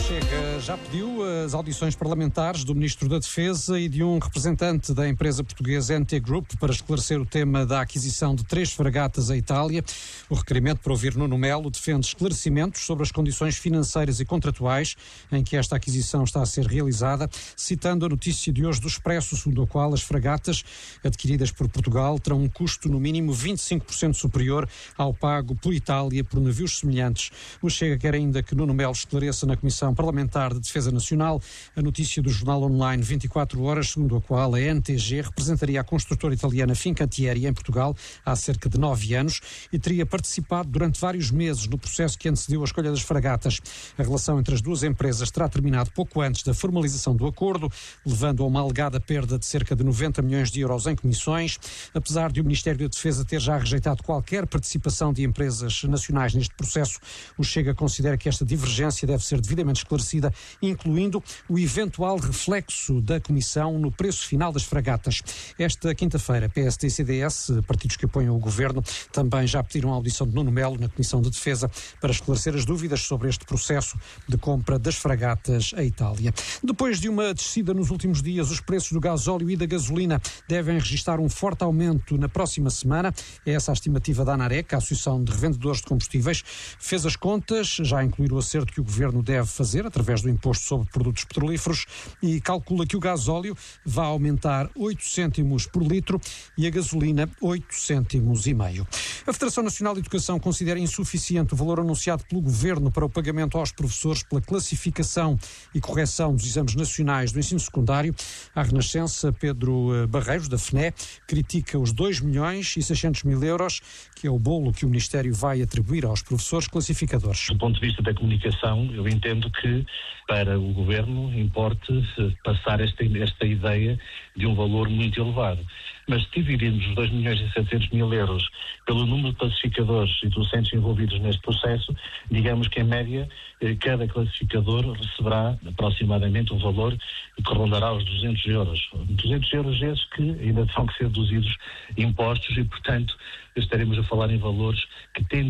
Chega já pediu as audições parlamentares do Ministro da Defesa e de um representante da empresa portuguesa NT Group para esclarecer o tema da aquisição de 3 fragatas à Itália. O requerimento para ouvir Nuno Melo defende esclarecimentos sobre as condições financeiras e contratuais em que esta aquisição está a ser realizada, citando a notícia de hoje do Expresso, segundo a qual as fragatas adquiridas por Portugal terão um custo no mínimo 25% superior ao pago por Itália por navios semelhantes. O Chega quer ainda que Nuno Melo esclareça na Comissão Parlamentar de Defesa Nacional a notícia do jornal online 24 horas, segundo a qual a NTG representaria a construtora italiana Fincantieri em Portugal há cerca de 9 anos e teria participado durante vários meses no processo que antecedeu a escolha das fragatas. A relação entre as duas empresas terá terminado pouco antes da formalização do acordo, levando a uma alegada perda de cerca de 90 milhões de euros em comissões. Apesar de o Ministério da Defesa ter já rejeitado qualquer participação de empresas nacionais neste processo, o Chega considera que esta divergência deve ser devidamente esclarecida, incluindo o eventual reflexo da Comissão no preço final das fragatas. Esta quinta-feira, PSD e CDS, partidos que apoiam o Governo, também já pediram a audição de Nuno Melo na Comissão de Defesa para esclarecer as dúvidas sobre este processo de compra das fragatas à Itália. Depois de uma descida nos últimos dias, os preços do gasóleo e da gasolina devem registrar um forte aumento na próxima semana. É essa a estimativa da ANAREC, a Associação de Revendedores de Combustíveis. Fez as contas, já incluir o acerto que o Governo deve fazer através do imposto sobre produtos petrolíferos e calcula que o gasóleo vai aumentar 8 cêntimos por litro e a gasolina 8 cêntimos e meio. A Federação Nacional de Educação considera insuficiente o valor anunciado pelo Governo para o pagamento aos professores pela classificação e correção dos exames nacionais do ensino secundário. A Renascença, Pedro Barreiros, da FNE, critica os 2.600.000 euros, que é o bolo que o Ministério vai atribuir aos professores classificadores. Do ponto de vista da comunicação, eu entendo que para o Governo importe passar esta ideia de um valor muito elevado. Mas se dividirmos os 2.700.000 euros pelo número de classificadores e docentes envolvidos neste processo, digamos que em média cada classificador receberá aproximadamente um valor que rondará os 200 euros. 200 euros esses que ainda terão que ser deduzidos impostos e, portanto, estaremos a falar em valores que, tendo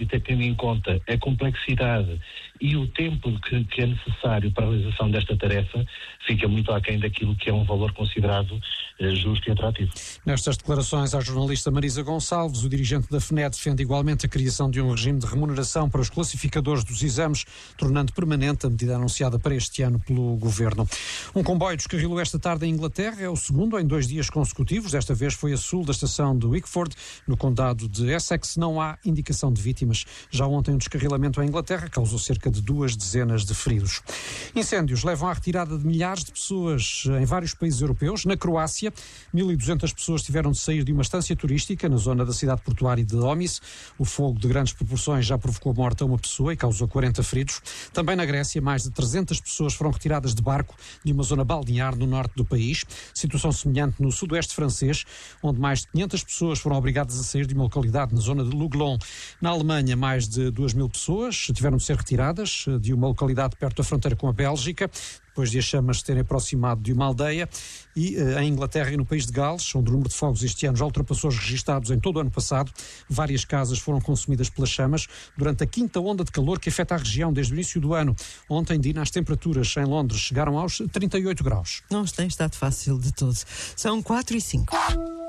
em conta a complexidade e o tempo que é necessário para a realização desta tarefa, fica muito aquém daquilo que é um valor considerado justo e atrativo. Nestas declarações à jornalista Marisa Gonçalves, o dirigente da FNE defende igualmente a criação de um regime de remuneração para os classificadores dos exames, tornando permanente a medida anunciada para este ano pelo Governo. Um comboio descarrilou esta tarde em Inglaterra, é o segundo em 2 dias consecutivos, desta vez foi a sul da estação de Wickford, no condado de Essex. Não há indicação de vítimas. Já ontem o descarrilamento em Inglaterra causou cerca de 2 dezenas de feridos. Incêndios levam à retirada de milhares de pessoas em vários países europeus. Na Croácia, 1.200 pessoas tiveram de sair de uma estância turística na zona da cidade portuária de Omis. O fogo de grandes proporções já provocou a morte a uma pessoa e causou 40 feridos. Também na Grécia, mais de 300 pessoas foram retiradas de barco de uma zona balnear no norte do país. Situação semelhante no sudoeste francês, onde mais de 500 pessoas foram obrigadas a sair de uma localidade na zona de Luglon. Na Alemanha, mais de 2.000 pessoas tiveram de ser retiradas de uma localidade perto da fronteira com a Bélgica, depois de as chamas se terem aproximado de uma aldeia. E em Inglaterra e no país de Gales, onde o número de fogos este ano já ultrapassou os registados em todo o ano passado, várias casas foram consumidas pelas chamas durante a 5ª onda de calor que afeta a região desde o início do ano. Ontem, Dina, as temperaturas em Londres chegaram aos 38 graus. Não tem estado fácil de todo. São 4 e 5.